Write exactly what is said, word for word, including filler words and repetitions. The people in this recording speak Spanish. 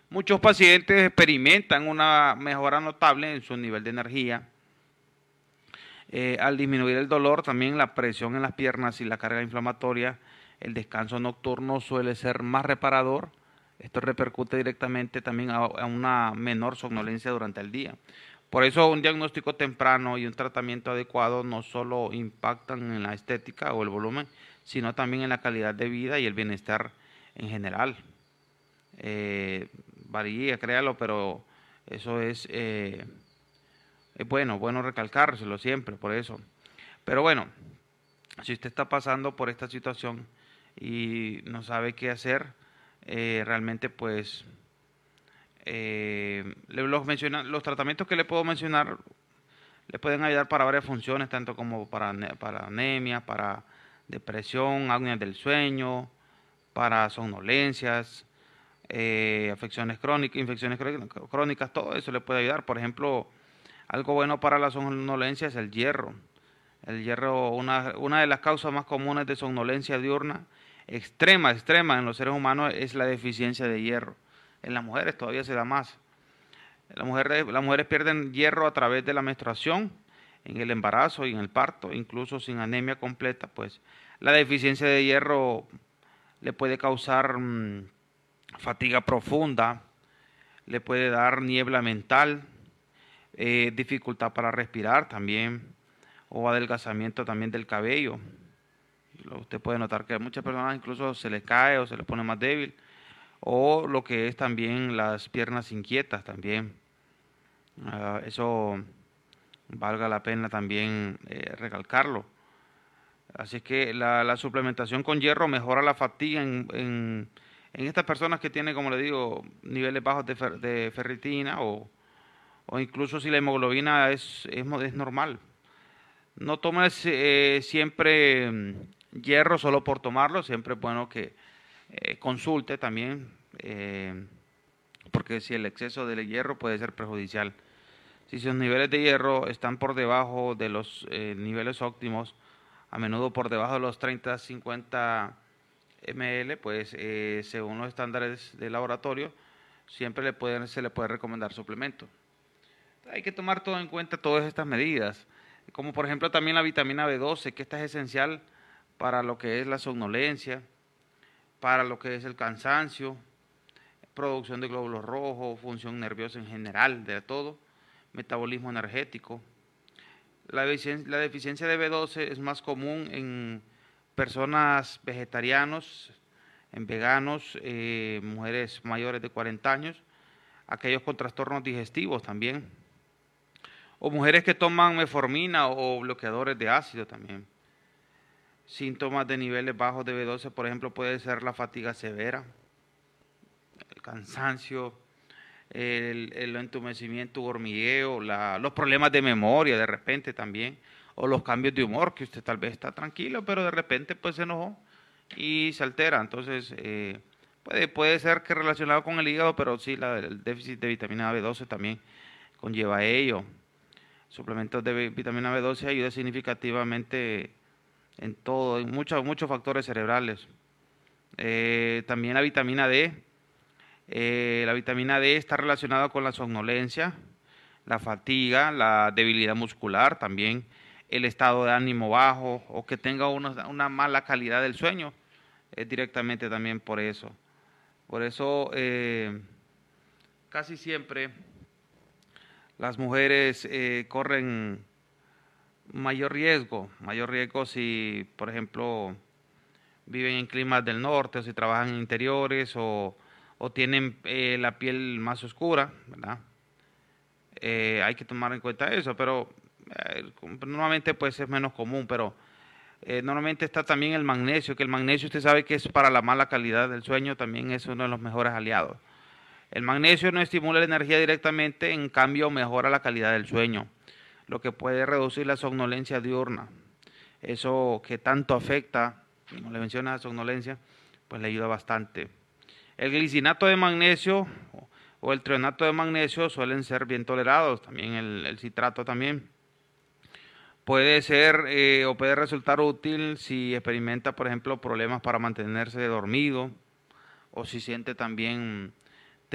Muchos pacientes experimentan una mejora notable en su nivel de energía. Eh, al disminuir el dolor, también la presión en las piernas y la carga inflamatoria, el descanso nocturno suele ser más reparador. Esto repercute directamente también a, a una menor somnolencia durante el día. Por eso un diagnóstico temprano y un tratamiento adecuado no solo impactan en la estética o el volumen, sino también en la calidad de vida y el bienestar en general. Eh, Varía, créalo, pero eso es, eh, es bueno, bueno recalcárselo siempre, por eso. Pero bueno, si usted está pasando por esta situación y no sabe qué hacer, eh, realmente pues eh, los, menciona, los tratamientos que le puedo mencionar le pueden ayudar para varias funciones, tanto como para, para anemia, para depresión, apnea del sueño, para somnolencias, eh, afecciones crónicas, infecciones crónicas, todo eso le puede ayudar. Por ejemplo, algo bueno para la somnolencia es el hierro. El hierro, una, una de las causas más comunes de somnolencia diurna, extrema, extrema en los seres humanos, es la deficiencia de hierro. En las mujeres todavía se da más. Las mujeres, las mujeres pierden hierro a través de la menstruación, en el embarazo y en el parto, incluso sin anemia completa, pues la deficiencia de hierro le puede causar mmm, fatiga profunda, le puede dar niebla mental, eh, dificultad para respirar también, o adelgazamiento también del cabello. Usted puede notar que a muchas personas incluso se les cae o se les pone más débil, o lo que es también las piernas inquietas también. Uh, eso valga la pena también eh, recalcarlo. Así que la, la, suplementación con hierro mejora la fatiga en, en, en estas personas que tienen, como le digo, niveles bajos de, fer, de ferritina o, o incluso si la hemoglobina es, es, es normal. No tomes eh, siempre mm, hierro solo por tomarlo, siempre es bueno que eh, consulte también, eh, porque si el exceso de hierro puede ser perjudicial. Si sus niveles de hierro están por debajo de los eh, niveles óptimos, a menudo por debajo de los treinta a cincuenta mililitros, pues eh, según los estándares de laboratorio, siempre le pueden, se le puede recomendar suplemento. Hay que tomar todo en cuenta todas estas medidas, como por ejemplo también la vitamina B doce, que esta es esencial para lo que es la somnolencia, para lo que es el cansancio, producción de glóbulos rojos, función nerviosa en general, de todo, metabolismo energético. La deficiencia, la deficiencia de B doce es más común en personas vegetarianos, en veganos, eh, mujeres mayores de cuarenta años, aquellos con trastornos digestivos también, o mujeres que toman metformina o bloqueadores de ácido también. Síntomas de niveles bajos de B doce, por ejemplo, puede ser la fatiga severa, el cansancio, el, el entumecimiento, hormigueo, la, los problemas de memoria de repente también, o los cambios de humor, que usted tal vez está tranquilo, pero de repente pues se enojó y se altera. Entonces, eh, puede, puede ser que relacionado con el hígado, pero sí, la, el déficit de vitamina B doce también conlleva ello. Suplementos de vitamina B doce ayuda significativamente en todo, en muchos, muchos factores cerebrales. Eh, también la vitamina D. Eh, la vitamina D está relacionada con la somnolencia, la fatiga, la debilidad muscular, también el estado de ánimo bajo o que tenga una, una mala calidad del sueño. Es directamente también por eso. Por eso eh, casi siempre las mujeres eh, corren mayor riesgo, mayor riesgo si, por ejemplo, viven en climas del norte o si trabajan en interiores o, o tienen eh, la piel más oscura, ¿verdad? Eh, hay que tomar en cuenta eso, pero eh, normalmente pues es menos común, pero eh, normalmente está también el magnesio, que el magnesio usted sabe que es para la mala calidad del sueño, también es uno de los mejores aliados. El magnesio no estimula la energía directamente, en cambio mejora la calidad del sueño, lo que puede reducir la somnolencia diurna. Eso que tanto afecta, como le menciona la somnolencia, pues le ayuda bastante. El glicinato de magnesio o el trionato de magnesio suelen ser bien tolerados, también el, el citrato también. Puede ser eh, o puede resultar útil si experimenta, por ejemplo, problemas para mantenerse dormido o si siente también